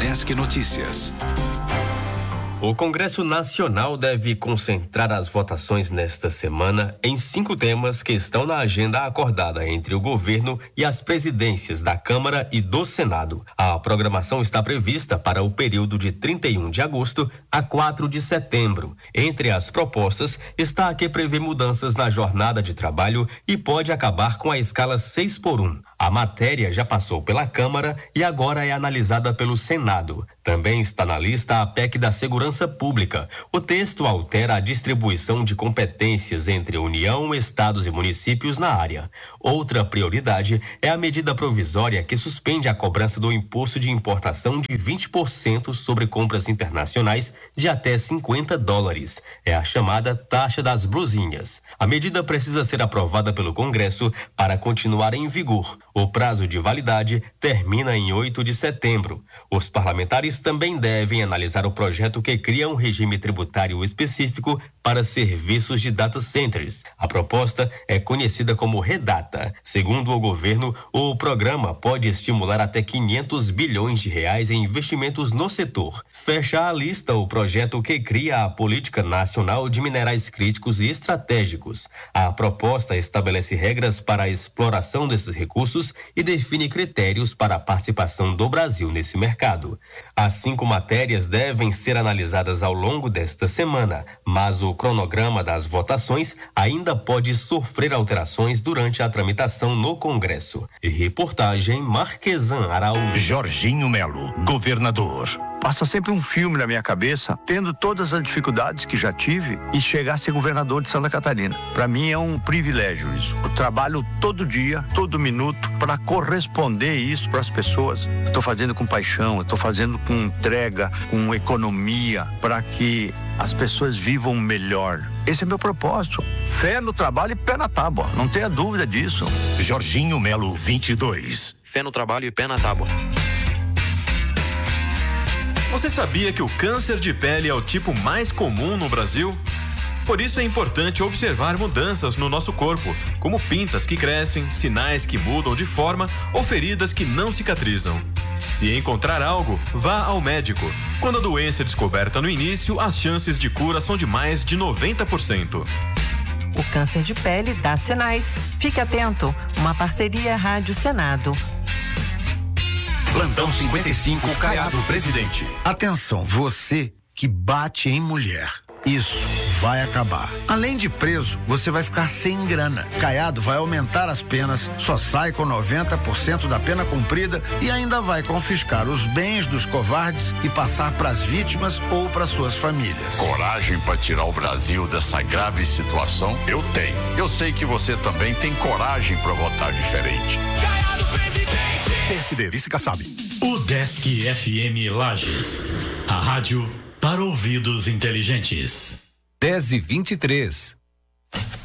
Udesc Notícias. O Congresso Nacional deve concentrar as votações nesta semana em 5 temas que estão na agenda acordada entre o governo e as presidências da Câmara e do Senado. A programação está prevista para o período de 31 de agosto a 4 de setembro. Entre as propostas está a que prevê mudanças na jornada de trabalho e pode acabar com a escala 6x1. A matéria já passou pela Câmara e agora é analisada pelo Senado. Também está na lista a PEC da Segurança Pública. O texto altera a distribuição de competências entre União, estados e municípios na área. Outra prioridade é a medida provisória que suspende a cobrança do imposto de importação de 20% sobre compras internacionais de até $50. É a chamada taxa das blusinhas. A medida precisa ser aprovada pelo Congresso para continuar em vigor. O prazo de validade termina em 8 de setembro. Os parlamentares também devem analisar o projeto que cria um regime tributário específico para serviços de data centers. A proposta é conhecida como Redata. Segundo o governo, o programa pode estimular até R$500 bilhões em investimentos no setor. Fecha a lista o projeto que cria a Política Nacional de Minerais Críticos e Estratégicos. A proposta estabelece regras para a exploração desses recursos e define critérios para a participação do Brasil nesse mercado. As 5 matérias devem ser analisadas ao longo desta semana, mas o cronograma das votações ainda pode sofrer alterações durante a tramitação no Congresso. Reportagem Marquesan Araújo. Jorginho Melo, governador. Passa sempre um filme na minha cabeça, tendo todas as dificuldades que já tive e chegar a ser governador de Santa Catarina. Para mim é um privilégio isso. Eu trabalho todo dia, todo minuto, para corresponder isso para as pessoas. Estou fazendo com paixão, estou fazendo com entrega, com economia, para que as pessoas vivam melhor. Esse é meu propósito. Fé no trabalho e pé na tábua, não tenha dúvida disso. Jorginho Melo, 22. Fé no trabalho e pé na tábua. Você sabia que o câncer de pele é o tipo mais comum no Brasil? Por isso é importante observar mudanças no nosso corpo, como pintas que crescem, sinais que mudam de forma ou feridas que não cicatrizam. Se encontrar algo, vá ao médico. Quando a doença é descoberta no início, as chances de cura são de mais de 90%. O câncer de pele dá sinais. Fique atento. Uma parceria Rádio Senado. Plantão 55, Caiado Presidente. Atenção, você que bate em mulher. Isso vai acabar. Além de preso, você vai ficar sem grana. Caiado vai aumentar as penas, só sai com 90% da pena cumprida e ainda vai confiscar os bens dos covardes e passar para as vítimas ou para suas famílias. Coragem para tirar o Brasil dessa grave situação? Eu tenho. Eu sei que você também tem coragem para votar diferente. Caiado Presidente. PSD, vice Kassab. Udesc FM Lages. A rádio para ouvidos inteligentes. 10h23.